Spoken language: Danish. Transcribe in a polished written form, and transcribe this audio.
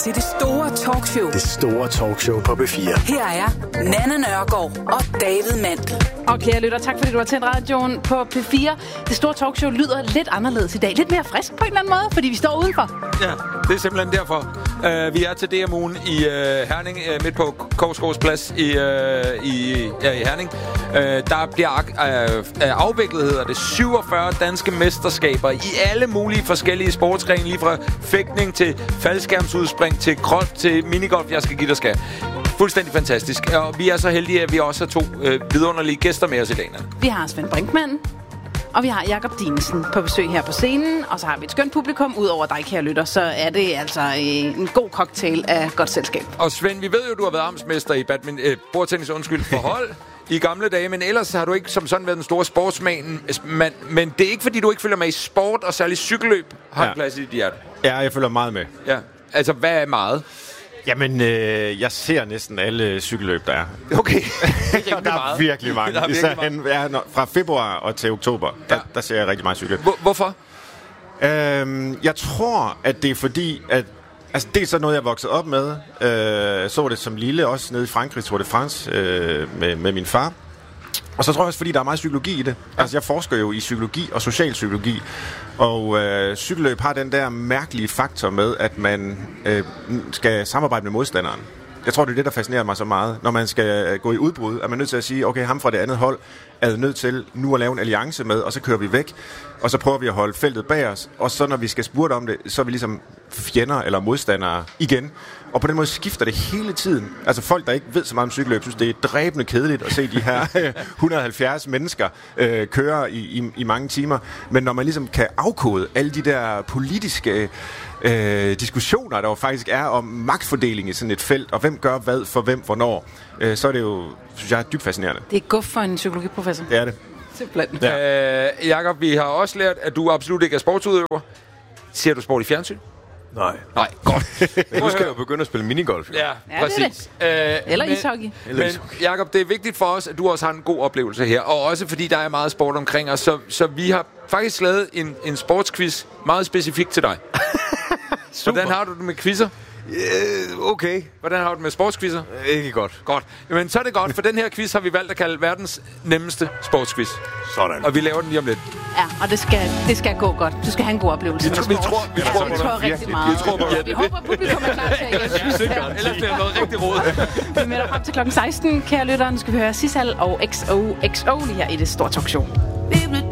til det store talkshow. Det store talkshow på P4. Her er Nanna Nørgaard og David Mandel. Og kære lytter, tak fordi du har tændt radioen på P4. Det store talkshow lyder lidt anderledes i dag. Lidt mere frisk på en eller anden måde, fordi vi står udenfor. Ja, det er simpelthen derfor. Vi er til DM-ugen i Herning, midt på Korsgaards Plads i Herning. Der bliver afviklet, hedder det, 47 danske mesterskaber i alle mulige forskellige sportsgrene, lige fra fægtning til faldskærmsudspring til krop til minigolf, jeg skal give dig skal. Fuldstændig fantastisk. Og vi er så heldige, at vi også har to vidunderlige gæster med os i dag. Vi har Svend Brinkmann, og vi har Jakob Dinesen på besøg her på scenen. Og så har vi et skønt publikum. Udover dig, kære lytter, så er det altså en god cocktail af godt selskab. Og Svend, vi ved jo, du har været amtsmester i bordtennis, forhold i gamle dage, men ellers har du ikke som sådan været den store sportsmand. Men det er ikke, fordi du ikke følger med i sport, og særligt cykelløb har en plads i dit hjerte. Ja, jeg følger meget med. Ja, altså hvad er meget? Jamen, jeg ser næsten alle cykelløb, der er. Okay. Der er virkelig mange. Fra februar og til oktober, der ser jeg rigtig meget cykelløb. Hvorfor? Jeg tror, at det er fordi, at altså, det er så noget, jeg er vokset op med. Så det som lille, også nede i Frankrig, Tour de France, med min far. Og så tror jeg også, fordi der er meget psykologi i det. Altså, jeg forsker jo i psykologi og socialpsykologi. Og cykelløb har den der mærkelige faktor med, at man skal samarbejde med modstanderen. Jeg tror, det er det, der fascinerer mig så meget. Når man skal gå i udbrud, er man nødt til at sige, okay, ham fra det andet hold er nødt til nu at lave en alliance med, og så kører vi væk. Og så prøver vi at holde feltet bag os. Og så når vi skal spurte om det, så er vi ligesom fjender eller modstandere igen. Og på den måde skifter det hele tiden. Altså folk, der ikke ved så meget om cykelløb, synes, det er dræbende kedeligt at se de her 170 mennesker køre i mange timer. Men når man ligesom kan afkode alle de der politiske diskussioner, der jo faktisk er om magtfordeling i sådan et felt, og hvem gør hvad for hvem, hvornår, så er det jo, synes jeg, dybt fascinerende. Det er guf for en psykologiprofessor. Det er det. Simpelthen. Ja. Jakob, vi har også lært, at du absolut ikke er sportsudøver. Ser du sport i fjernsyn? Nej, godt. Nu skal jeg jo begynde at spille minigolf. Ja, præcis. Eller ishockey. Men Jakob, det er vigtigt for os, at du også har en god oplevelse her. Og også fordi der er meget sport omkring os. Så vi har faktisk lavet en sportsquiz meget specifikt til dig. Hvordan har du det med quizzer? Okay. Hvordan har du det med sportsquizzer? Ikke godt. Godt. Jamen, så er det godt, for den her quiz har vi valgt at kalde verdens nemmeste sportsquiz. Sådan. Og vi laver den lige om lidt. Ja, og det skal gå godt. Du skal have en god oplevelse. Vi tror rigtig meget. Vi håber, publikum er klar til at hjælpe. Ellers bliver noget rigtig råd. Vi melder frem til klokken 16. Kære lytteren, skal vi høre Sissal og XOXO lige her i det store talkshow. Vi blev